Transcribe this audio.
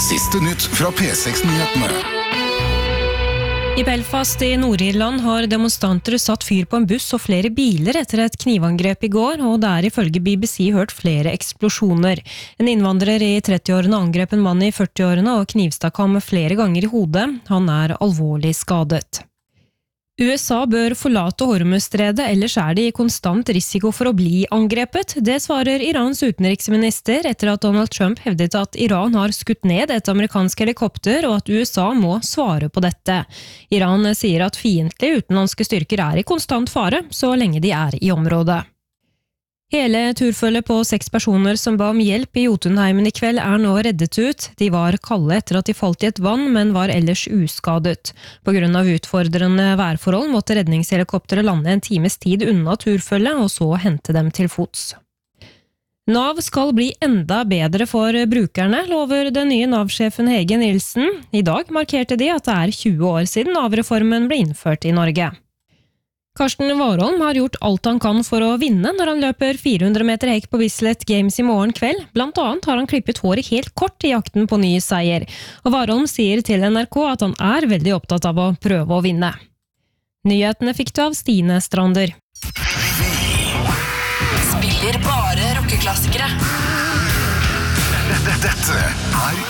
Siste nytt fra P6-nyhetene. I Belfast i Nord-Irland har demonstranter satt fyr på en buss og flere biler etter et knivangrep i går, og det ifølge BBC hørt flere eksplosjoner. En innvandrer i 30-årene angrep en mann i 40-årene og knivstakk ham flere ganger i hodet. Han alvorlig skadet. USA bør forlate Hormuzstredet, ellers det i konstant risiko for å bli angrepet. Det svarer Irans utenriksminister etter at Donald Trump hevdet at Iran har skutt ned et amerikansk helikopter, og at USA må svare på dette. Iran sier at fiendtlige utenlandske styrker i konstant fare, så lenge de i området. Hele turfølget på 6 personer som ba om hjelp i Jotunheimen i kveld nå reddet ut. De var kalde etter at de falt i et vann, men var ellers uskadet. På grunn av utfordrende værforhold måtte redningshelikopteret lande en times tid unna turfølget, og så hente dem til fots. Nav skal bli enda bedre for brukerne, lover den nye Nav-sjefen Hege Nilsen. I dag markerte de at det 20 år siden Nav-reformen ble innført i Norge. Karsten Warholm har gjort alt han kan for å vinne når han løper 400 meter hekk på Bislett Games i morgen kveld. Blant annet har han klippet håret helt kort i jakten på ny seier. Og Warholm sier til NRK at han veldig opptatt av å prøve å vinne. Nyhetene fikk du av Stine Strander. Spiller bare rockeklassikere. Dette